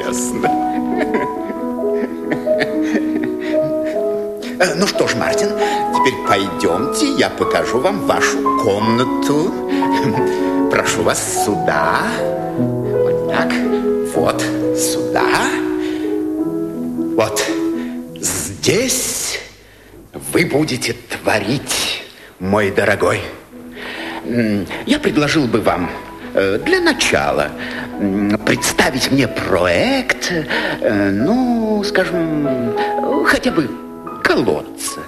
Ясно. Ну что ж, Мартин, теперь пойдемте, я покажу вам вашу комнату. Прошу вас сюда. Вот так. Вот сюда. Вот здесь вы будете творить, мой дорогой. Я предложил бы вам для начала представить мне проект, ну, скажем, хотя бы колодца.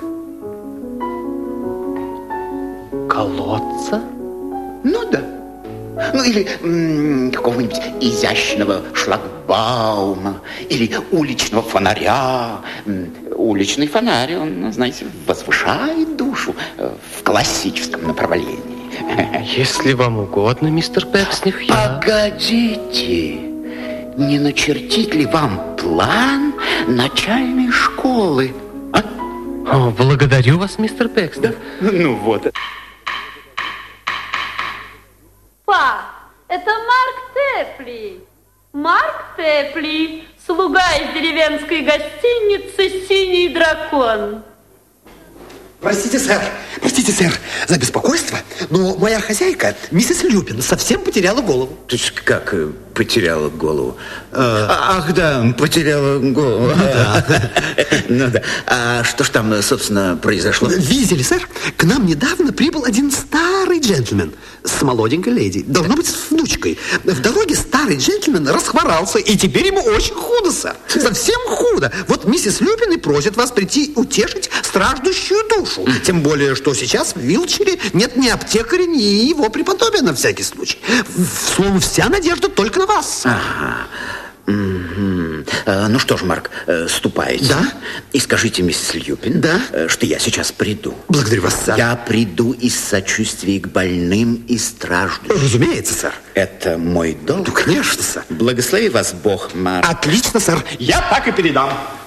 Колодца? Ну да. Ну или какого-нибудь изящного шлагбаума, или уличного фонаря. Уличный фонарь, он, знаете, возвышает душу в классическом направлении. Если вам угодно, мистер Пекснев, я... Погодите, не начертить ли вам план начальной школы? А? О, благодарю вас, мистер Пекснев. Да? Ну вот. Па, это Марк Тэпли. Марк Тэпли, слуга из деревенской гостиницы «Синий дракон». Простите, сэр, за беспокойство, но моя хозяйка, миссис Люпин, совсем потеряла голову. То есть как потеряла голову? Ах, да, потеряла голову. Ну да. А что ж там, собственно, произошло? Видели, сэр, к нам недавно прибыл один старый джентльмен с молоденькой леди. Должно быть, с внучкой. В дороге старый джентльмен расхворался, и теперь ему очень худо, сэр. Совсем худо. Вот миссис Люпин и просит вас прийти утешить страждущую душу. Тем более, что сейчас в Вилчере нет ни аптекаря, ни его преподобия на всякий случай. Словом, вся надежда только на вас. Ага. Ну что ж, Марк, ступайте. Да? И скажите миссис Люпин, да? Что я сейчас приду. Благодарю вас, сэр. Я приду из сочувствия к больным и страждущим. Разумеется, сэр. Это мой долг. Ну, конечно, сэр. Благослови вас Бог, Марк. Отлично, сэр. Я так и передам.